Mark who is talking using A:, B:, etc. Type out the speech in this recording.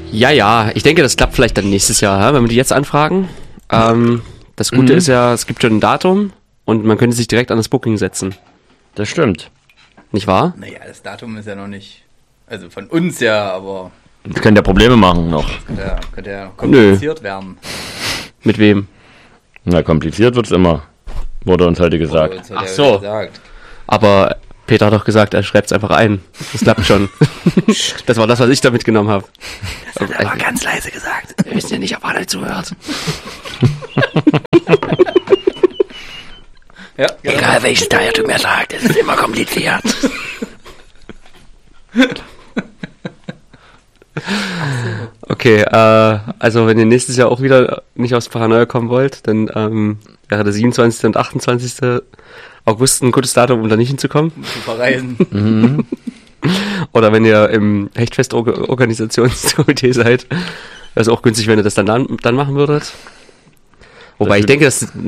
A: Ja, ich denke, das klappt vielleicht dann nächstes Jahr, wenn wir die jetzt anfragen. Das Gute ist ja, es gibt schon ein Datum und man könnte sich direkt an das Booking setzen.
B: Das stimmt.
A: Nicht wahr?
C: Naja, das Datum ist ja noch nicht, also von uns ja, aber
B: Das könnte ja Probleme machen noch.
C: könnte ja kompliziert werden.
A: Mit wem?
B: Na, kompliziert wird's immer. Wurde uns heute gesagt.
C: Oder uns hat
A: Ach
C: er
A: so.
C: gesagt.
A: Aber Peter hat doch gesagt, er schreibt es einfach ein. Das klappt schon. Das war das, was ich da mitgenommen habe.
C: Das hat er aber ganz leise gesagt.
A: Wir wissen ja nicht, ob alle zuhört.
C: Ja, genau.
A: Egal welches Datum er sagt, es ist immer kompliziert. Okay, also wenn ihr nächstes Jahr auch wieder nicht aus Paranoia kommen wollt, dann wäre der 27. und 28. August ein gutes Datum, um da nicht hinzukommen.
C: Zu verreisen.
A: Oder wenn ihr im Hechtfest-Organisationskomitee seid, wäre es auch günstig, wenn ihr das dann machen würdet. Wobei ich denke, dass